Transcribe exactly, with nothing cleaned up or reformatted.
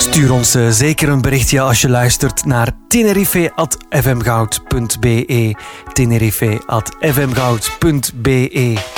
Stuur ons uh, zeker een berichtje als je luistert naar tenerife at f m goud punt b e. tenerife at f m goud punt b e.